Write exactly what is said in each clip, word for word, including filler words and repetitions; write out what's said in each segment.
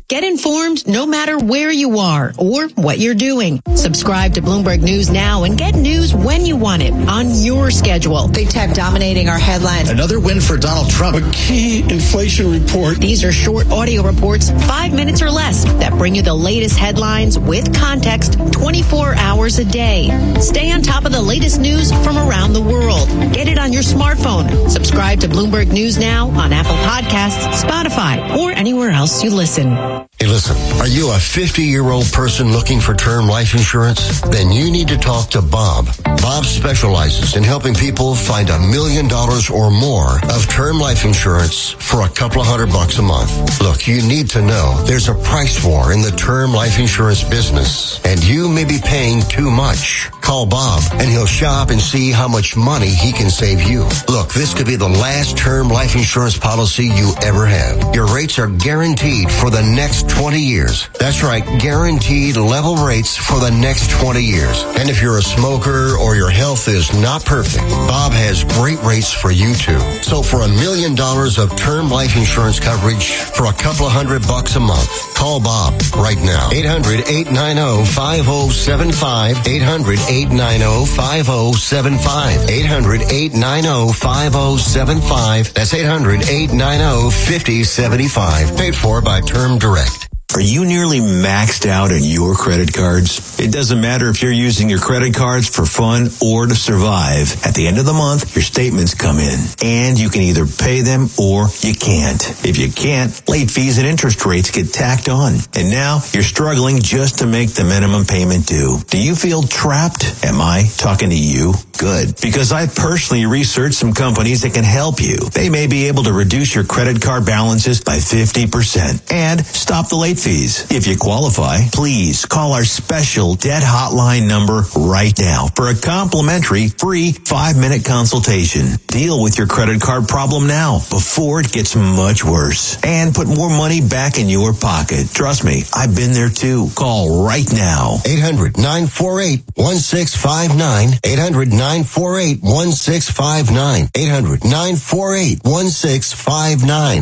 Get informed no matter where you are or what you're doing. Subscribe to Bloomberg News now and get news when you want it on your schedule. Big tech dominating our headlines. Another win for Donald Trump. A key inflation report. These are short audio reports, five minutes or less, that bring you the latest headlines with context twenty-four hours a day. Stay on top of the latest news from around the world. Get it on your smartphone. Subscribe to Bloomberg News now on Apple Podcasts, Spotify, or anywhere else you listen. Hey, listen, are you a fifty-year-old person looking for term life insurance? Then you need to talk to Bob. Bob specializes in helping people find a million dollars or more of term life insurance for a couple of hundred bucks a month. Look, you need to know there's a price war in the term life insurance business, and you may be paying too much. Call Bob, and he'll shop and see how much money he can save you. Look, this could be the last term life insurance policy you ever have. Your rates are guaranteed for the next twenty years. That's right, guaranteed level rates for the next twenty years. And if you're a smoker or your health is not perfect, Bob has great rates for you too. So for a million dollars of term life insurance coverage for a couple of hundred bucks a month, call Bob right now. eight hundred, eight nine zero, five zero seven five. eight hundred, eight nine zero, five zero seven five. eight hundred, eight nine zero, five zero seven five. That's eight hundred, eight nine zero, five zero seven five. Paid for by Term Direct. Are you nearly maxed out on your credit cards? It doesn't matter if you're using your credit cards for fun or to survive. At the end of the month, your statements come in, and you can either pay them or you can't. If you can't, late fees and interest rates get tacked on. And now you're struggling just to make the minimum payment due. Do you feel trapped? Am I talking to you? Good. Because I personally researched some companies that can help you. They may be able to reduce your credit card balances by fifty percent and stop the late fees. If you qualify, please call our special debt hotline number right now for a complimentary free five-minute consultation. Deal with your credit card problem now before it gets much worse and put more money back in your pocket. Trust me, I've been there too. Call right now. eight hundred, nine four eight, one six five nine. eight hundred, nine four eight, one six five nine. eight hundred, nine four eight, one six five nine.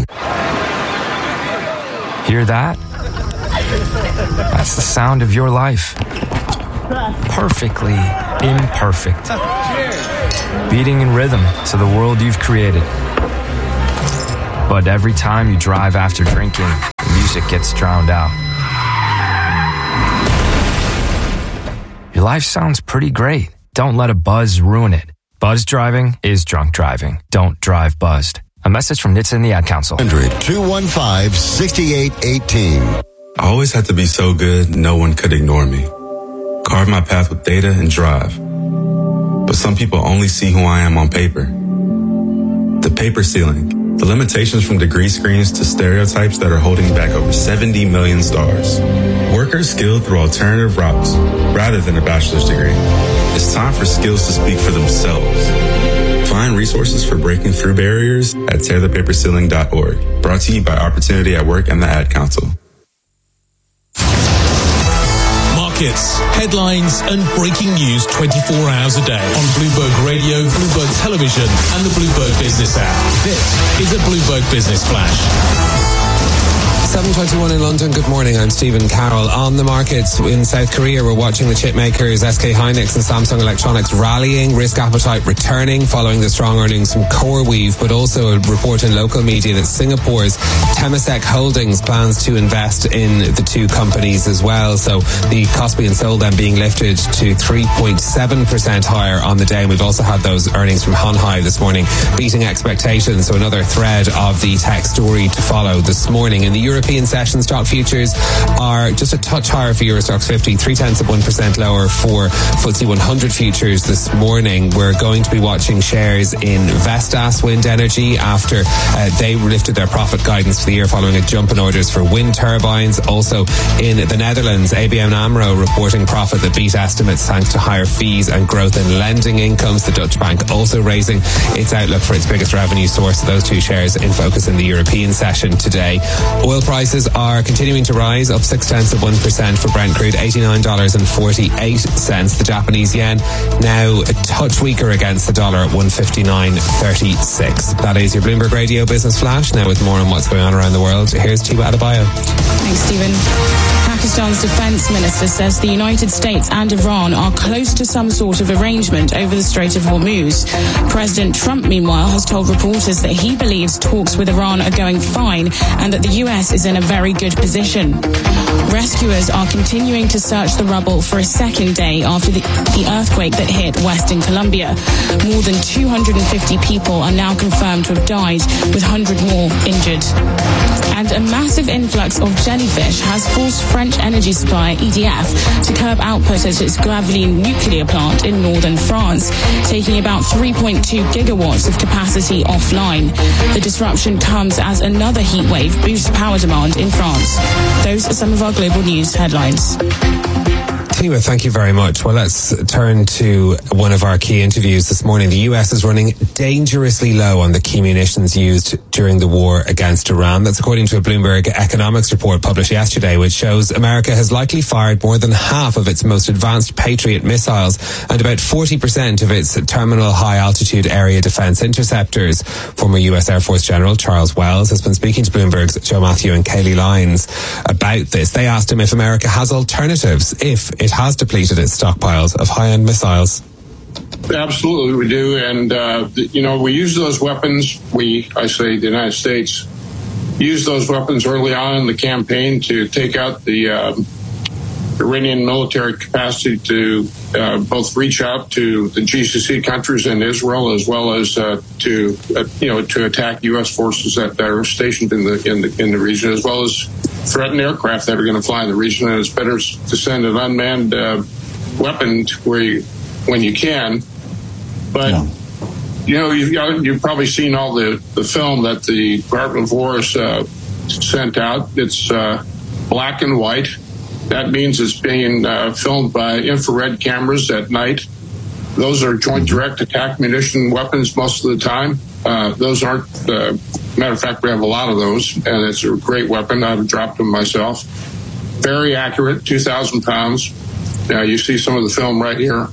Hear that? That's the sound of your life. Perfectly imperfect. Beating in rhythm to the world you've created. But every time you drive after drinking, the music gets drowned out. Your life sounds pretty great. Don't let a buzz ruin it. Buzz driving is drunk driving. Don't drive buzzed. A message from N H T S A and the Ad Council. one hundred, two one five, six eight one eight. I always had to be so good, no one could ignore me. Carve my path with data and drive. But some people only see who I am on paper. The paper ceiling. The limitations from degree screens to stereotypes that are holding back over seventy million stars. Workers skilled through alternative routes rather than a bachelor's degree. It's time for skills to speak for themselves. Find resources for breaking through barriers at tear the paper ceiling dot org. Brought to you by Opportunity at Work and the Ad Council. Markets, headlines, and breaking news twenty-four hours a day on Bloomberg Radio, Bloomberg Television, and the Bloomberg Business app. This is a Bloomberg Business Flash. seven twenty-one in London. Good morning. I'm Stephen Carroll. On the markets in South Korea, we're watching the chip makers S K Hynix and Samsung Electronics rallying, risk appetite returning following the strong earnings from CoreWeave, but also a report in local media that Singapore's Temasek Holdings plans to invest in the two companies as well. So the Kospi and Seoul then being lifted to three point seven percent higher on the day. And we've also had those earnings from Hanhai this morning beating expectations. So another thread of the tech story to follow this morning. In the European European session, stock futures are just a touch higher for Euro Stoxx fifty, three tenths of one percent lower for F T S E one hundred futures this morning. We're going to be watching shares in Vestas Wind Energy after uh, they lifted their profit guidance for the year following a jump in orders for wind turbines. Also in the Netherlands, A B N AMRO reporting profit that beat estimates thanks to higher fees and growth in lending incomes. The Dutch bank also raising its outlook for its biggest revenue source. Those two shares in focus in the European session today. Oil prices prices are continuing to rise, up six tenths of one percent for Brent crude, eighty-nine dollars and forty-eight cents. The Japanese yen now a touch weaker against the dollar at one fifty-nine thirty-six. That is your Bloomberg Radio Business Flash. Now with more on what's going on around the world, here's Tiwa Adebayo. Thanks, Stephen. Pakistan's defense minister says the United States and Iran are close to some sort of arrangement over the Strait of Hormuz. President Trump, meanwhile, has told reporters that he believes talks with Iran are going fine and that the U S is in a very good position. Rescuers are continuing to search the rubble for a second day after the, the earthquake that hit Western Colombia. More than two hundred fifty people are now confirmed to have died, with one hundred more injured. And a massive influx of jellyfish has forced French energy supplier E D F to curb output at its Gravelines nuclear plant in northern France, taking about three point two gigawatts of capacity offline. The disruption comes as another heat wave boosts power demand in France. Those are some of our global news headlines. Tiwa, thank you very much. Well, let's turn to one of our key interviews this morning. The U S is running dangerously low on the key munitions used during the war against Iran. That's according to a Bloomberg economics report published yesterday, which shows America has likely fired more than half of its most advanced Patriot missiles and about forty percent of its terminal high-altitude area defense interceptors. Former U S Air Force General Charles Wells has been speaking to Bloomberg's Joe Matthew and Kayleigh Lyons about this. They asked him if America has alternatives, if it has depleted its stockpiles of high-end missiles. Absolutely, we do. And, uh, you know, we use those weapons. We, I say the United States, used those weapons early on in the campaign to take out the uh, Iranian military capacity to uh, both reach out to the G C C countries and Israel, as well as uh, to, uh, you know, to attack U S forces that are stationed in the in the in the region, as well as threaten aircraft that are going to fly in the region. And it's better to send an unmanned uh, weapon to where you, when you can. But, yeah. you know, you've, you've probably seen all the, the film that the Department of War has uh, sent out. It's uh, black and white. That means it's being uh, filmed by infrared cameras at night. Those are joint direct attack munition weapons most of the time. Uh, those aren't, uh, matter of fact, we have a lot of those, and it's a great weapon. I've dropped them myself. Very accurate, two thousand pounds. Uh, you see some of the film right here.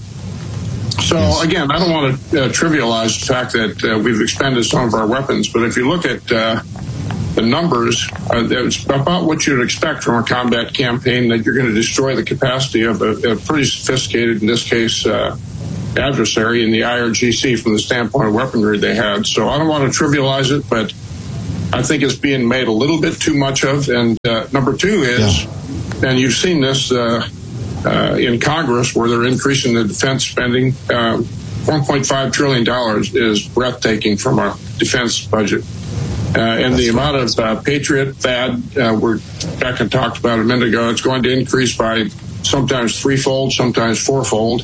So, yes. Again, I don't want to uh, trivialize the fact that uh, we've expended some of our weapons, but if you look at uh, the numbers, uh, it's about what you'd expect from a combat campaign, that you're going to destroy the capacity of a, a pretty sophisticated, in this case, uh, adversary in the I R G C from the standpoint of weaponry they had. So I don't want to trivialize it, but I think it's being made a little bit too much of. And uh, number two is, yeah. and you've seen this uh, uh, in Congress where they're increasing the defense spending. Uh, one point five trillion dollars is breathtaking from our defense budget. Uh, and That's the amount of uh, Patriot T H A D, uh, we're back and talked about a minute ago, it's going to increase by sometimes threefold, sometimes fourfold.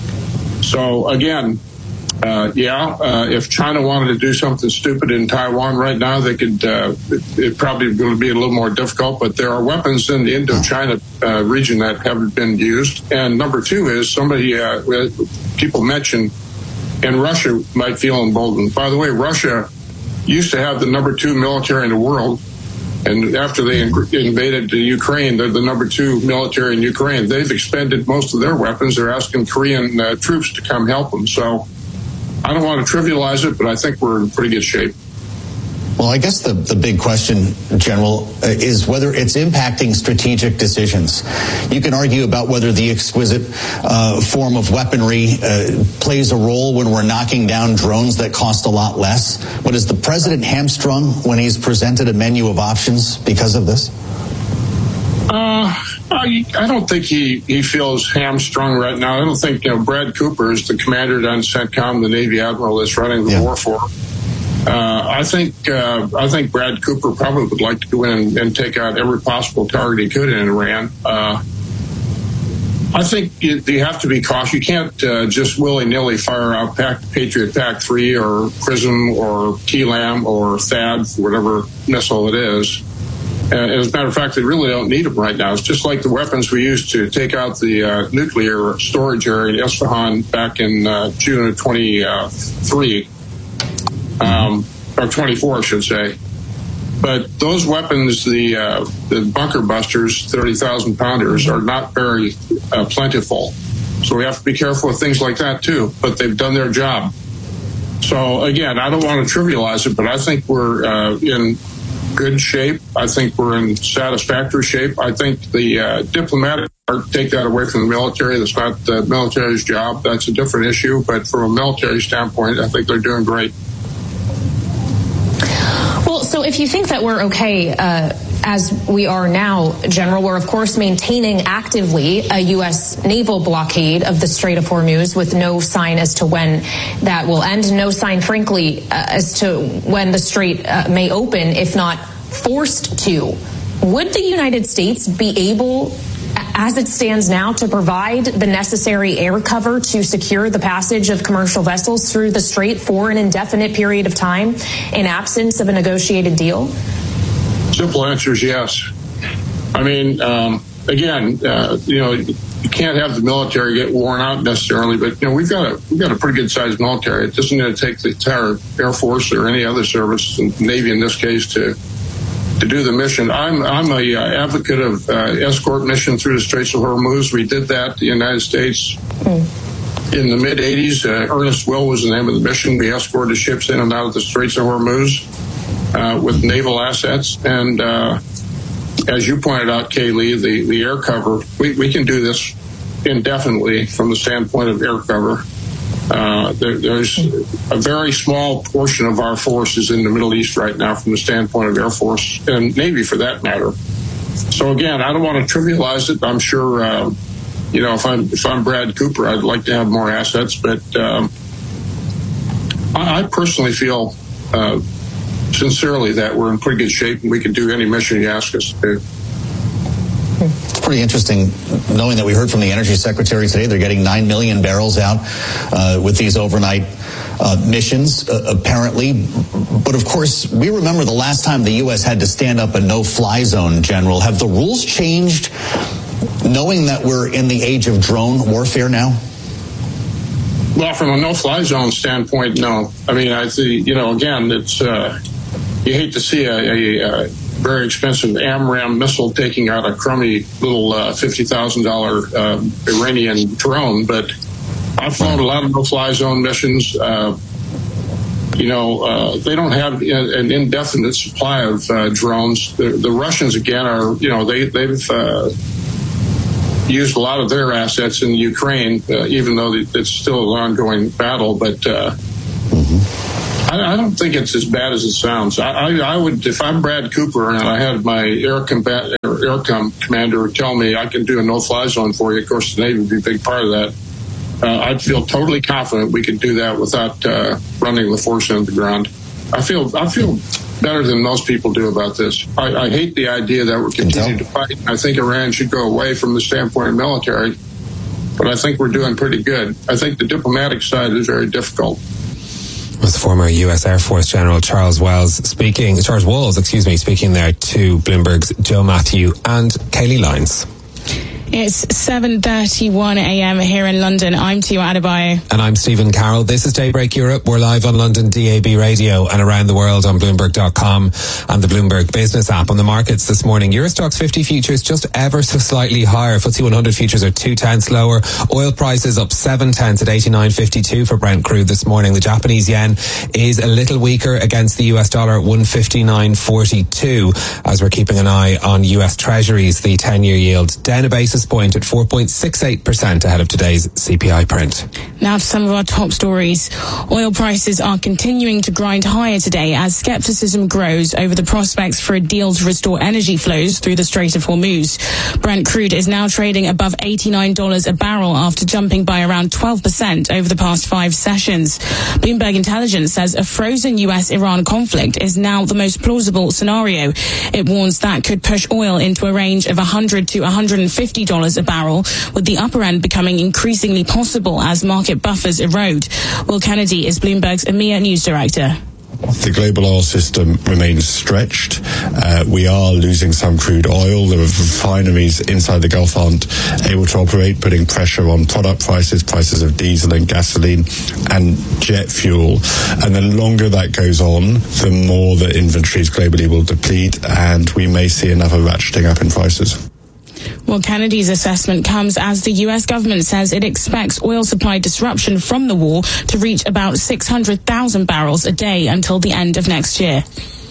So again, uh, yeah, uh, if China wanted to do something stupid in Taiwan right now, they could. Uh, it, it probably going to be a little more difficult. But there are weapons in the Indochina uh, region that haven't been used. And number two is somebody uh, people mention, and Russia might feel emboldened. By the way, Russia used to have the number two military in the world. And after they invaded the Ukraine, they're the number two military in Ukraine. They've expended most of their weapons. They're asking Korean uh, troops to come help them. So I don't want to trivialize it, but I think we're in pretty good shape. Well, I guess the, the big question, General, uh, is whether it's impacting strategic decisions. You can argue about whether the exquisite uh, form of weaponry uh, plays a role when we're knocking down drones that cost a lot less. But is the president hamstrung when he's presented a menu of options because of this? Uh, I, I don't think he, he feels hamstrung right now. I don't think, you know, Brad Cooper is the commander on CENTCOM, the Navy admiral that's running the yeah. war for. Uh, I think uh, I think Brad Cooper probably would like to go in and, and take out every possible target he could in Iran. Uh, I think you, you have to be cautious. You can't uh, just willy-nilly fire out Pac, Patriot P A C three or PRISM or T LAM or T H A D, whatever missile it is. And as a matter of fact, they really don't need them right now. It's just like the weapons we used to take out the uh, nuclear storage area in Isfahan back in uh, June of twenty-three. Um, or twenty-four, I should say. But those weapons, the uh, the bunker busters, thirty thousand pounders, are not very uh, plentiful. So we have to be careful with things like that too. But they've done their job. So again, I don't want to trivialize it, but I think we're uh, in good shape. I think we're in satisfactory shape. I think the uh, diplomatic part, take that away from the military. That's not the military's job. That's a different issue. But from a military standpoint, I think they're doing great. Well, so if you think that we're okay uh, as we are now, General, we're of course maintaining actively a U S naval blockade of the Strait of Hormuz with no sign as to when that will end, no sign, frankly, uh, as to when the strait uh, may open, if not forced to. Would the United States be able, as it stands now, to provide the necessary air cover to secure the passage of commercial vessels through the strait for an indefinite period of time in absence of a negotiated deal? Simple answer is yes. I mean, um, again, uh, you know, you can't have the military get worn out necessarily, but you know, we've got a we've got a pretty good sized military. It doesn't going to take the entire Air Force or any other service, and Navy in this case, to to do the mission. I'm I'm a uh, advocate of uh, escort mission through the Straits of Hormuz. We did that in the United States mm. in the mid eighties. Uh, Ernest Will was the name of the mission. We escorted ships in and out of the Straits of Hormuz uh, with naval assets. And uh, as you pointed out, Kaylee, the, the air cover, we, we can do this indefinitely from the standpoint of air cover. Uh, there, there's a very small portion of our forces in the Middle East right now from the standpoint of Air Force and Navy for that matter. So again, I don't want to trivialize it. I'm sure, uh, you know, if I'm, if I'm Brad Cooper, I'd like to have more assets, but um, I, I personally feel uh, sincerely that we're in pretty good shape and we can do any mission you ask us to do. It's pretty interesting knowing that we heard from the Energy Secretary today. They're getting nine million barrels out uh, with these overnight uh, missions, uh, apparently. But of course, we remember the last time the U S had to stand up a no-fly zone, General. Have the rules changed knowing that we're in the age of drone warfare now? Well, from a no-fly zone standpoint, no. I mean, I think, you know, again, it's, uh, you hate to see a, a, a very expensive AMRAAM missile taking out a crummy little uh, fifty thousand dollars uh, Iranian drone, but I've flown a lot of no-fly zone missions. Uh, you know, uh, they don't have an indefinite supply of uh, drones. The, the Russians, again, are, you know, they, they've uh, used a lot of their assets in Ukraine, uh, even though it's still an ongoing battle, but uh, mm-hmm. I don't think it's as bad as it sounds. I, I, I would, if I'm Brad Cooper and I had my air combat or aircom commander tell me I can do a no-fly zone for you, of course the Navy would be a big part of that. Uh, I'd feel totally confident we could do that without uh, running the force into the ground. I feel I feel better than most people do about this. I, I hate the idea that we're continuing to fight. I think Iran should go away from the standpoint of military, but I think we're doing pretty good. I think the diplomatic side is very difficult. Was former U S Air Force General Charles Wells speaking, Charles Walls, excuse me, speaking there to Bloomberg's Joe Matthew and Kaylee Lyons. It's seven thirty-one a.m. here in London. I'm Tia Adebayo. And I'm Stephen Carroll. This is Daybreak Europe. We're live on London D A B radio and around the world on Bloomberg dot com and the Bloomberg Business app. On the markets this morning, Eurostoxx fifty futures just ever so slightly higher. F T S E one hundred futures are two tenths lower. Oil prices up seven tenths at eighty-nine fifty-two for Brent crude this morning. The Japanese yen is a little weaker against the U S dollar at one fifty-nine forty-two. As we're keeping an eye on U S Treasuries, the ten-year yield down a basis point at four point six eight percent ahead of today's C P I print. Now to some of our top stories. Oil prices are continuing to grind higher today as skepticism grows over the prospects for a deal to restore energy flows through the Strait of Hormuz. Brent crude is now trading above eighty-nine dollars a barrel after jumping by around twelve percent over the past five sessions. Bloomberg Intelligence says a frozen U S-Iran conflict is now the most plausible scenario. It warns that could push oil into a range of one hundred to one hundred fifty dollars a barrel, with the upper end becoming increasingly possible as market buffers erode. Will Kennedy is Bloomberg's EMEA News Director. The global oil system remains stretched. Uh, we are losing some crude oil. The refineries inside the Gulf aren't able to operate, putting pressure on product prices, prices of diesel and gasoline and jet fuel. And the longer that goes on, the more the inventories globally will deplete, and we may see another ratcheting up in prices. Well, Kennedy's assessment comes as the U S government says it expects oil supply disruption from the war to reach about six hundred thousand barrels a day until the end of next year.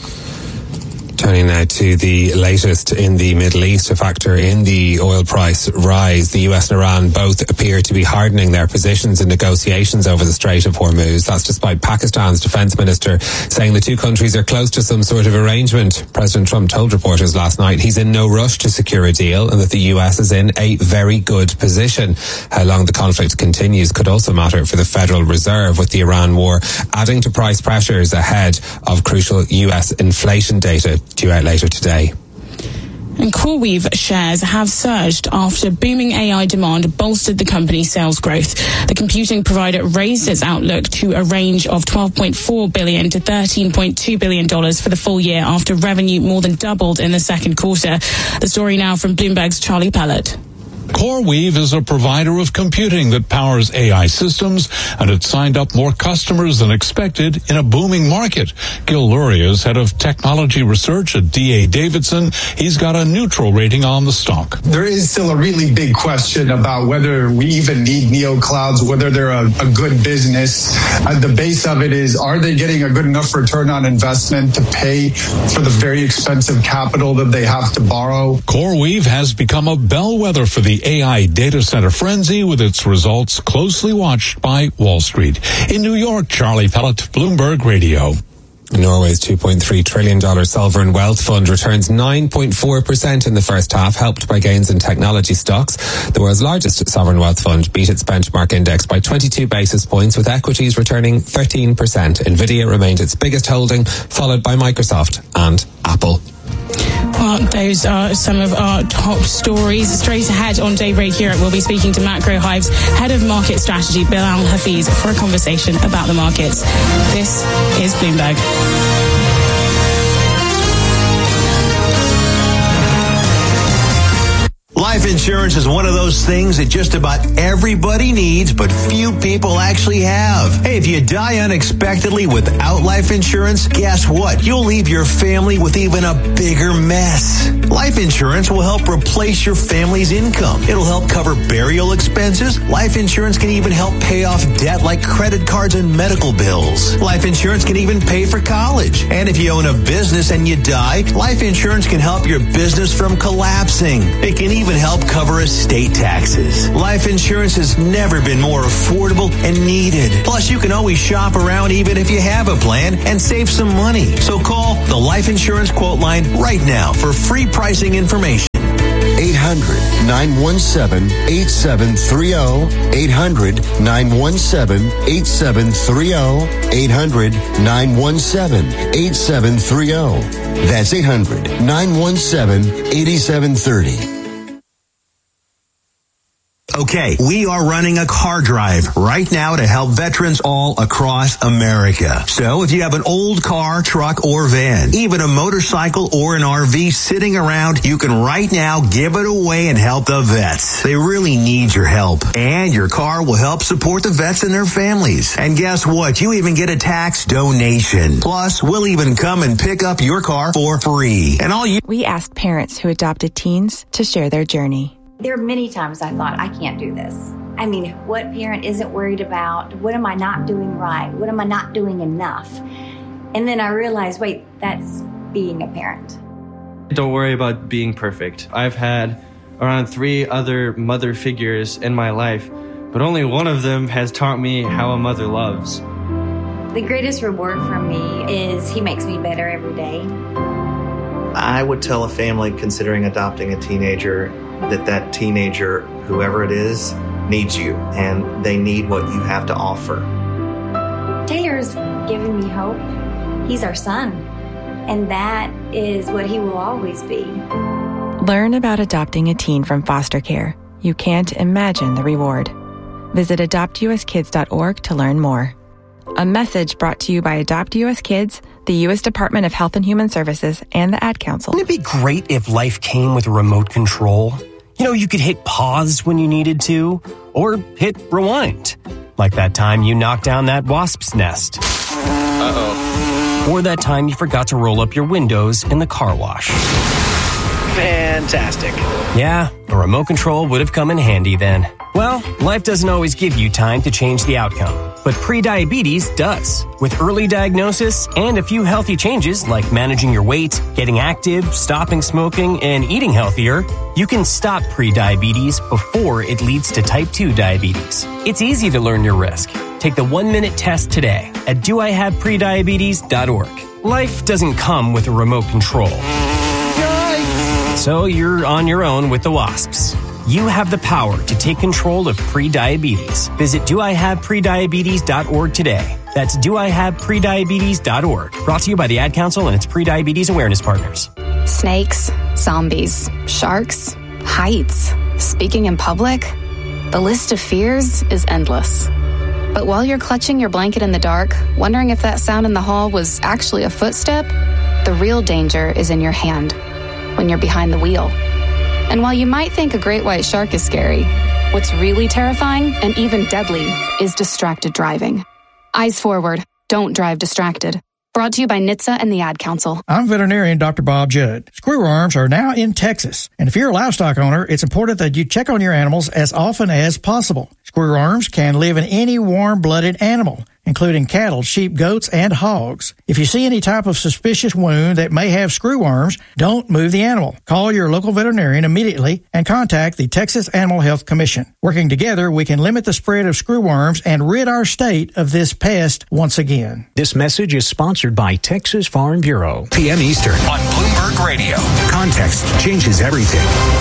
Turning now to the latest in the Middle East, a factor in the oil price rise. The U S and Iran both appear to be hardening their positions in negotiations over the Strait of Hormuz. That's despite Pakistan's defense minister saying the two countries are close to some sort of arrangement. President Trump told reporters last night he's in no rush to secure a deal and that the U S is in a very good position. How long the conflict continues could also matter for the Federal Reserve, with the Iran war adding to price pressures ahead of crucial U S inflation data due out later today. And CoreWeave shares have surged after booming A I demand bolstered the company's sales growth. The computing provider raised its outlook to a range of twelve point four billion dollars to thirteen point two billion dollars for the full year after revenue more than doubled in the second quarter. The story now from Bloomberg's Charlie Pellett. CoreWeave is a provider of computing that powers A I systems, and it signed up more customers than expected in a booming market. Gil Luria is head of technology research at D A Davidson. He's got a neutral rating on the stock. There is still a really big question about whether we even need neoclouds, whether they're a, a good business. At the base of it is, are they getting a good enough return on investment to pay for the very expensive capital that they have to borrow? CoreWeave has become a bellwether for the A I data center frenzy, with its results closely watched by Wall Street. In New York, Charlie Pellett, Bloomberg Radio. Norway's two point three trillion dollars sovereign wealth fund returns nine point four percent in the first half, helped by gains in technology stocks. The world's largest sovereign wealth fund beat its benchmark index by twenty-two basis points, with equities returning thirteen percent. Nvidia remained its biggest holding, followed by Microsoft and Apple. Well, those are some of our top stories. Straight ahead on Daybreak Europe, we'll be speaking to Macro Hive's head of market strategy, Bilal Hafiz, for a conversation about the markets. This is Bloomberg. Life insurance is one of those things that just about everybody needs, but few people actually have. Hey, if you die unexpectedly without life insurance, guess what? You'll leave your family with even a bigger mess. Life insurance will help replace your family's income. It'll help cover burial expenses. Life insurance can even help pay off debt like credit cards and medical bills. Life insurance can even pay for college. And if you own a business and you die, life insurance can help your business from collapsing. It can even help cover estate taxes. Life insurance has never been more affordable and needed. Plus, you can always shop around even if you have a plan and save some money. So call the Life Insurance Quote Line right now for free pricing information. eight hundred, nine one seven, eight seven three zero. eight hundred, nine one seven, eight seven three zero. eight hundred, nine one seven, eight seven three zero. That's eight hundred, nine one seven, eight seven three zero. Okay, we are running a car drive right now to help veterans all across America. So if you have an old car, truck, or van, even a motorcycle or an R V sitting around, you can right now give it away and help the vets. They really need your help. And your car will help support the vets and their families. And guess what? You even get a tax donation. Plus, we'll even come and pick up your car for free. And all you... We asked parents who adopted teens to share their journey. There are many times I thought, I can't do this. I mean, what parent isn't worried about? What am I not doing right? What am I not doing enough? And then I realized, wait, that's being a parent. Don't worry about being perfect. I've had around three other mother figures in my life, but only one of them has taught me how a mother loves. The greatest reward for me is he makes me better every day. I would tell a family considering adopting a teenager that that teenager, whoever it is, needs you, and they need what you have to offer. Taylor's given me hope. He's our son, and that is what he will always be. Learn about adopting a teen from foster care. You can't imagine the reward. Visit adopt u s kids dot org to learn more. A message brought to you by Adopt U S Kids, the U S Department of Health and Human Services, and the Ad Council. Wouldn't it be great if life came with a remote control? You know, you could hit pause when you needed to, or hit rewind. Like that time you knocked down that wasp's nest. Uh-oh. Or that time you forgot to roll up your windows in the car wash. Fantastic. Yeah, a remote control would have come in handy then. Well, life doesn't always give you time to change the outcome, but prediabetes does. With early diagnosis and a few healthy changes like managing your weight, getting active, stopping smoking, and eating healthier, you can stop prediabetes before it leads to type two diabetes. It's easy to learn your risk. Take the one-minute test today at do I have prediabetes dot org. Life doesn't come with a remote control. Yikes! So you're on your own with the wasps. You have the power to take control of prediabetes. Visit do I have prediabetes dot org today. That's do I have prediabetes dot org. Brought to you by the Ad Council and its prediabetes awareness partners. Snakes, zombies, sharks, heights, speaking in public. The list of fears is endless. But while you're clutching your blanket in the dark, wondering if that sound in the hall was actually a footstep, the real danger is in your hand, when you're behind the wheel. And while you might think a great white shark is scary, what's really terrifying and even deadly is distracted driving. Eyes forward. Don't drive distracted. Brought to you by N H T S A and the Ad Council. I'm veterinarian Doctor Bob Judd. Screwworms are now in Texas. And if you're a livestock owner, it's important that you check on your animals as often as possible. Screwworms can live in any warm-blooded animal, including cattle, sheep, goats, and hogs. If you see any type of suspicious wound that may have screwworms, don't move the animal. Call your local veterinarian immediately and contact the Texas Animal Health Commission. Working together, we can limit the spread of screwworms and rid our state of this pest once again. This message is sponsored by Texas Farm Bureau. P M Eastern on Bloomberg Radio. Context changes everything.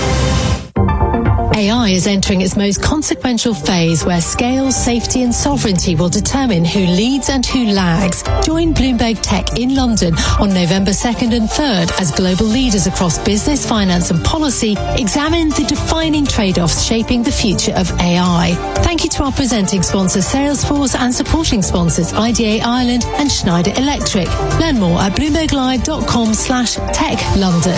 A I is entering its most consequential phase where scale, safety and sovereignty will determine who leads and who lags. Join Bloomberg Tech in London on November second and third as global leaders across business, finance and policy examine the defining trade-offs shaping the future of A I. Thank you to our presenting sponsors Salesforce and supporting sponsors I D A Ireland and Schneider Electric. Learn more at bloomberglive.com slash tech London.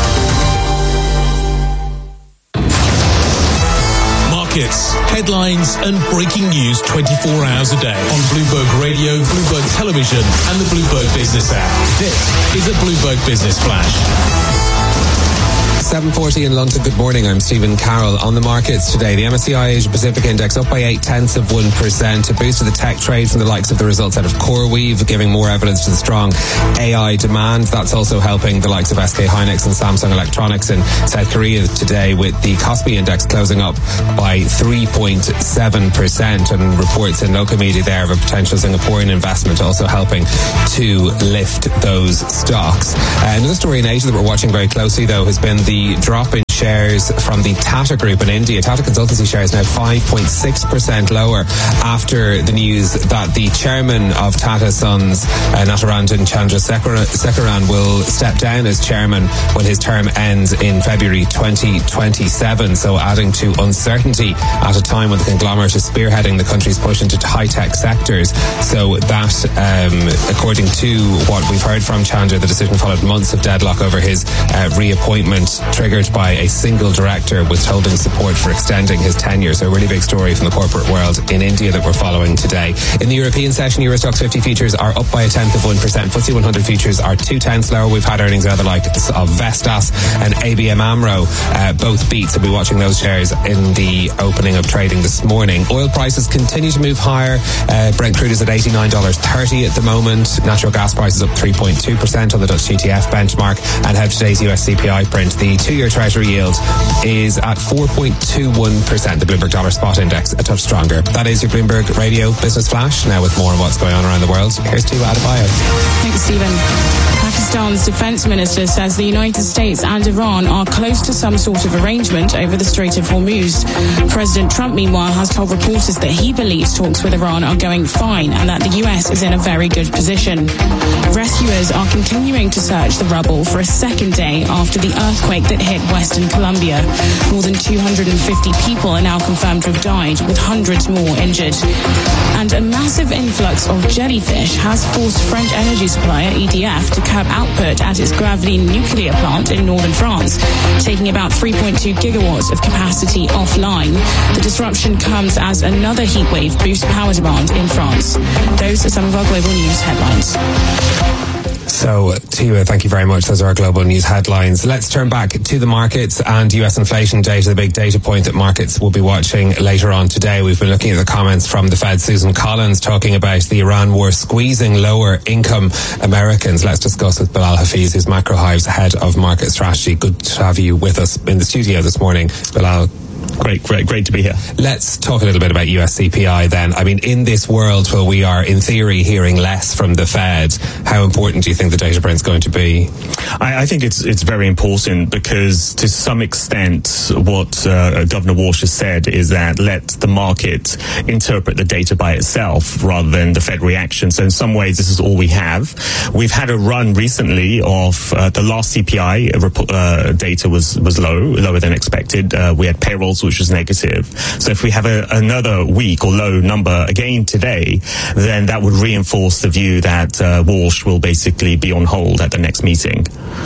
Markets, headlines and breaking news twenty-four hours a day on Bloomberg Radio, Bloomberg Television and the Bloomberg Business app. This is a Bloomberg Business Flash. seven forty in London. Good morning. I'm Stephen Carroll. On the markets today, the M S C I Asia Pacific Index up by eight tenths of one percent. A boost to the tech trade from the likes of the results out of CoreWeave, giving more evidence to the strong A I demand. That's also helping the likes of S K Hynix and Samsung Electronics in South Korea today, with the Kospi Index closing up by three point seven percent. And reports in local media there of a potential Singaporean investment also helping to lift those stocks. Uh, another story in Asia that we're watching very closely, though, has been the drop in shares from the Tata Group in India. Tata Consultancy shares now five point six percent lower after the news that the chairman of Tata Sons, uh, Natarajan Chandrasekaran, will step down as chairman when his term ends in February twenty twenty-seven. So adding to uncertainty at a time when the conglomerate is spearheading the country's push into high-tech sectors. So that, um, according to what we've heard from Chandra, the decision followed months of deadlock over his uh, reappointment, triggered by a single director withholding support for extending his tenure. So a really big story from the corporate world in India that we're following today. In the European session, Euro Stoxx fifty futures are up by a tenth of one percent. F T S E one hundred futures are two tenths lower. We've had earnings out of the likes of Vestas and A B M AMRO, uh, both beats. So we'll be watching those shares in the opening of trading this morning. Oil prices continue to move higher. Uh, Brent crude is at eighty-nine dollars thirty at the moment. Natural gas prices up three point two percent on the Dutch T T F benchmark. And how today's U S C P I print, the two-year Treasury yield is at four point two one percent. The Bloomberg Dollar Spot Index a touch stronger. That is your Bloomberg Radio Business Flash. Now with more on what's going on around the world, here's to Adebayo. Thanks, Stephen. Pakistan Pakistan's defense minister says the United States and Iran are close to some sort of arrangement over the Strait of Hormuz. President Trump, meanwhile, has told reporters that he believes talks with Iran are going fine and that the U S is in a very good position. Rescuers are continuing to search the rubble for a second day after the earthquake that hit Western Colombia. More than two hundred fifty people are now confirmed to have died, with hundreds more injured. And a massive influx of jellyfish has forced French energy supplier E D F to curb output at its Gravelines nuclear plant in northern France, taking about three point two gigawatts of capacity offline. The disruption comes as another heatwave boosts power demand in France. Those are some of our global news headlines. So, Tia, thank you very much. Those are our global news headlines. Let's turn back to the markets and U S inflation data, the big data point that markets will be watching later on today. We've been looking at the comments from the Fed, Susan Collins, talking about the Iran war squeezing lower income Americans. Let's discuss with Bilal Hafeez, who's Macro Hive's head of market strategy. Good to have you with us in the studio this morning, Bilal. Great, great, great to be here. Let's talk a little bit about U S C P I then. I mean, in this world where we are, in theory, hearing less from the Fed, how important do you think the data print's going to be? I, I think it's it's very important because, to some extent, what uh, Governor Walsh has said is that let the market interpret the data by itself rather than the Fed reaction. So in some ways, this is all we have. We've had a run recently of uh, the last C P I uh, data was, was low, lower than expected. Uh, we had payrolls, which was negative. So if we have a, another weak or low number again today, then that would reinforce the view that uh, Walsh will basically be on hold at the next meeting.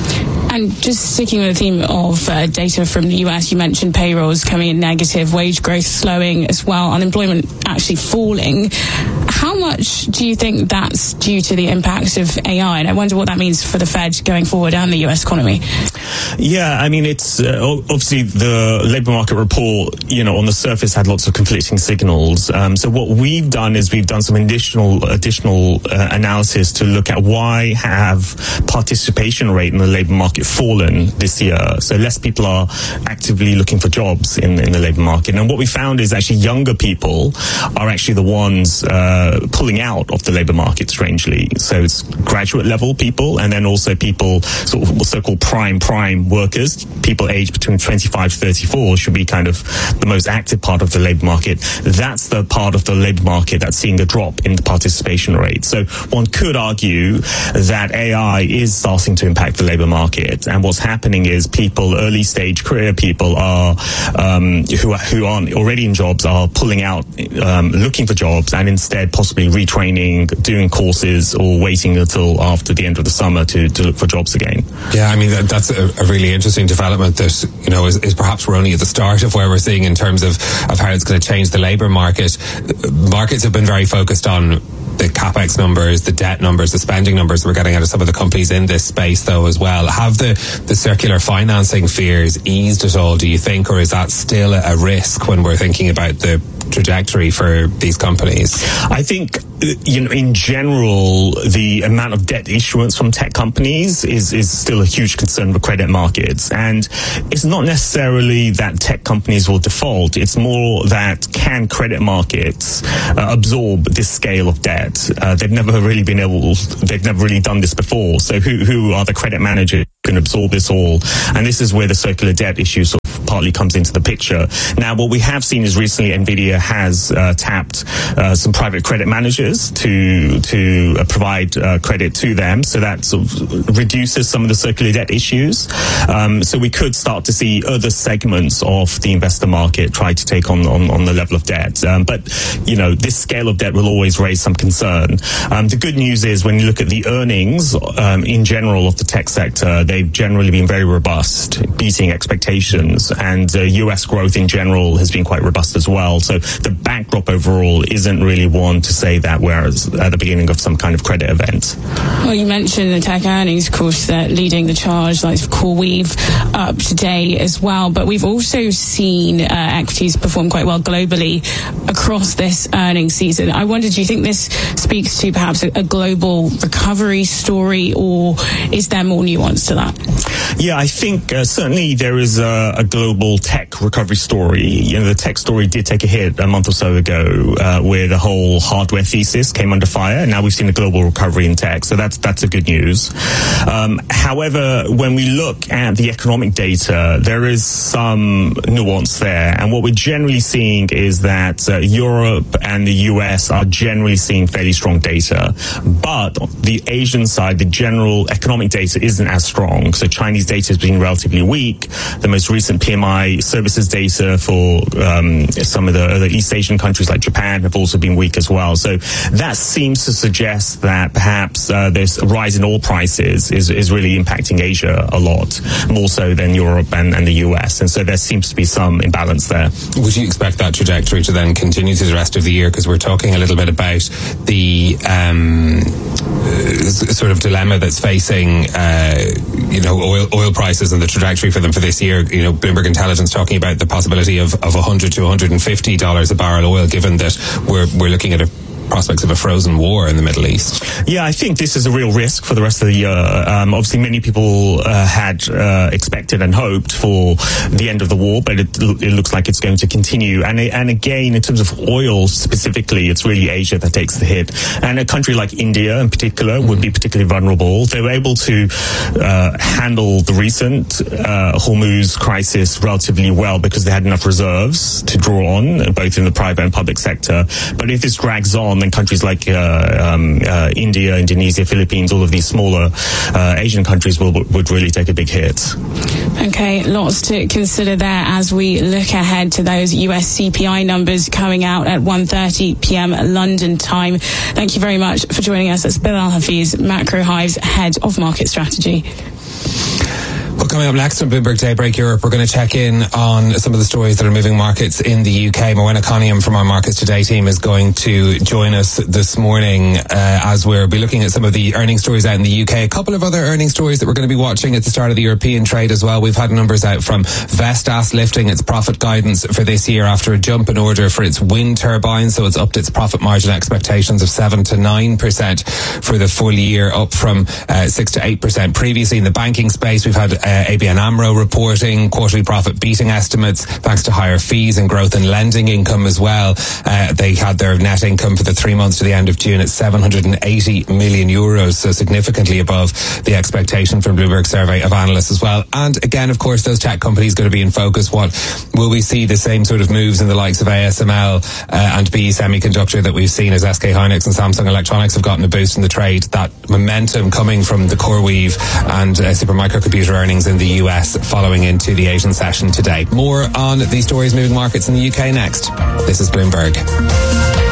And just sticking with the theme of uh, data from the U S, you mentioned payrolls coming in negative, wage growth slowing as well, unemployment actually falling. How much do you think that's due to the impact of A I? And I wonder what that means for the Fed going forward and the U S economy. Yeah, I mean, it's uh, obviously the labour market report, you know, on the surface had lots of conflicting signals. Um, so what we've done is we've done some additional additional uh, analysis to look at why have participation rate in the labour market fallen this year. So less people are actively looking for jobs in, in the labour market. And what we found is actually younger people are actually the ones uh, pulling out of the labour market, strangely. So it's graduate level people, and then also people, sort of so-called prime prime workers, people aged between twenty-five to thirty-four should be kind of the most active part of the labour market. That's the part of the labour market that's seeing a drop in the participation rate. So one could argue that A I is starting to impact the labour market, and what's happening is people, early stage career people, are um, who are, who aren't already in jobs are pulling out, um, looking for jobs, and instead possibly retraining, doing courses, or waiting until after the end of the summer to, to look for jobs again. Yeah, I mean that, that's a, a really interesting development that, you know, is, is perhaps we're only at the start of where we're seeing in terms of, of how it's going to change the labour market. Markets have been very focused on the capex numbers, the debt numbers, the spending numbers we're getting out of some of the companies in this space, though, as well. Have the, the circular financing fears eased at all, do you think, or is that still a risk when we're thinking about the trajectory for these companies? I think, you know, in general, the amount of debt issuance from tech companies is, is still a huge concern for credit markets. And it's not necessarily that tech companies will default. It's more that can credit markets uh, absorb this scale of debt? Uh, they've never really been able, they've never really done this before. So who, who are the credit managers who can absorb this all? And this is where the circular debt issue sort of partly comes into the picture. Now, what we have seen is recently NVIDIA has uh, tapped uh, some private credit managers to to uh, provide uh, credit to them, so that sort of reduces some of the circular debt issues. Um, so we could start to see other segments of the investor market try to take on on, on the level of debt. Um, but, you know, this scale of debt will always raise some concern. Um, the good news is when you look at the earnings um, in general of the tech sector, they've generally been very robust, beating expectations. And uh, U S growth in general has been quite robust as well. So the backdrop overall isn't really one to say that we're at the beginning of some kind of credit event. Well, you mentioned the tech earnings, of course, that leading the charge, like CoreWeave up today as well. But we've also seen uh, equities perform quite well globally across this earnings season. I wonder, do you think this speaks to perhaps a, a global recovery story, or is there more nuance to that? Yeah, I think uh, certainly there is a, a global global tech recovery story. You know, the tech story did take a hit a month or so ago, uh, where the whole hardware thesis came under fire. And now we've seen a global recovery in tech. So that's, that's a good news. Um, however, when we look at the economic data, there is some nuance there. And what we're generally seeing is that uh, Europe and the U S are generally seeing fairly strong data. But on the Asian side, the general economic data isn't as strong. So Chinese data has been relatively weak. The most recent P M I services data for um, some of the other East Asian countries like Japan have also been weak as well. So that seems to suggest that perhaps uh, this rise in oil prices is, is really impacting Asia a lot, more so than Europe and, and the U S. And so there seems to be some imbalance there. Would you expect that trajectory to then continue through the rest of the year? Because we're talking a little bit about the um, sort of dilemma that's facing, uh, you know, oil oil prices and the trajectory for them for this year. You know, Bloomberg Intelligence talking about the possibility of, of one hundred to one hundred fifty dollars a barrel oil, given that we're we're looking at a prospects of a frozen war in the Middle East. Yeah, I think this is a real risk for the rest of the year. Um, obviously, many people uh, had uh, expected and hoped for the end of the war, but it, it looks like it's going to continue. And and again, in terms of oil specifically, it's really Asia that takes the hit. And a country like India, in particular, would be particularly vulnerable. They were able to uh, handle the recent uh, Hormuz crisis relatively well because they had enough reserves to draw on, both in the private and public sector. But if this drags on, then countries like uh, um, uh, India, Indonesia, Philippines, all of these smaller uh, Asian countries will, would really take a big hit. Okay, lots to consider there as we look ahead to those U S C P I numbers coming out at one thirty p.m. London time. Thank you very much for joining us. It's Bill Al-Hafiz, Macro Hive's Head of Market Strategy. Well, coming up next on Bloomberg Daybreak Europe, we're going to check in on some of the stories that are moving markets in the U K. Morwenna Coniam from our Markets Today team is going to join us this morning uh, as we'll be looking at some of the earnings stories out in the U K. A couple of other earnings stories that we're going to be watching at the start of the European trade as well. We've had numbers out from Vestas lifting its profit guidance for this year after a jump in order for its wind turbines, so it's upped its profit margin expectations of seven to nine percent for the full year, up from uh, six to eight percent previously. In the banking space, we've had Uh, A B N AMRO reporting quarterly profit beating estimates thanks to higher fees and growth in lending income as well. Uh, they had their net income for the three months to the end of June at seven hundred eighty million euros, so significantly above the expectation from Bloomberg survey of analysts as well. And again, of course, those tech companies going to be in focus. What will we see the same sort of moves in the likes of A S M L uh, and B E Semiconductor that we've seen as S K Hynix and Samsung Electronics have gotten a boost in the trade? That momentum coming from the CoreWeave and uh, Supermicro Computer earnings in the U S following into the Asian session today. More on these stories moving markets in the U K next. This is Bloomberg.